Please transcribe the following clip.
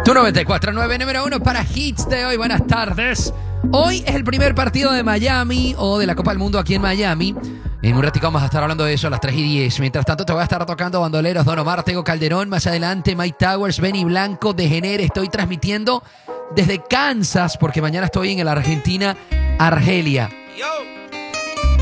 Tu 94.9 número 1 para Hits de hoy. Buenas tardes. Hoy es el primer partido de Miami o de la Copa del Mundo aquí en Miami. En un ratito vamos a estar hablando de eso a las 3:10. Mientras tanto te voy a estar tocando bandoleros. Don Omar, Tego Calderón, más adelante Mike Towers, Benny Blanco, Degener. Estoy transmitiendo desde Kansas porque mañana estoy en la Argentina, Argelia.